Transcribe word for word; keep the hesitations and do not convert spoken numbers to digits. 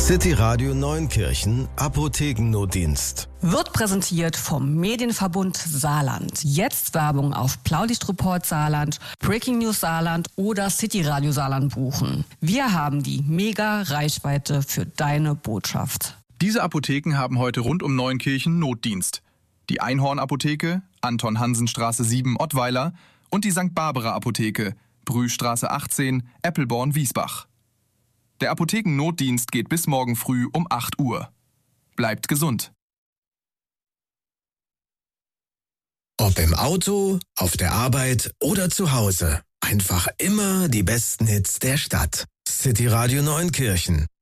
City Radio Neunkirchen Apothekennotdienst. Wird präsentiert vom Medienverbund Saarland. Jetzt Werbung auf Blaulichtreport Saarland, Breaking News Saarland oder City Radio Saarland buchen. Wir haben die Mega-Reichweite für deine Botschaft. Diese Apotheken haben heute rund um Neunkirchen Notdienst. Die Einhorn-Apotheke, Anton-Hansen-Straße sieben, Ottweiler und die Sankt Barbara-Apotheke, Brühstraße achtzehn, Eppelborn-Wiesbach. Der Apothekennotdienst geht bis morgen früh um acht Uhr. Bleibt gesund. Ob im Auto, auf der Arbeit oder zu Hause. Einfach immer die besten Hits der Stadt. City Radio Neunkirchen.